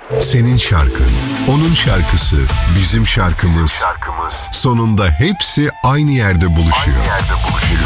Senin şarkın, onun şarkısı, bizim şarkımız. Sonunda hepsi aynı yerde buluşuyor.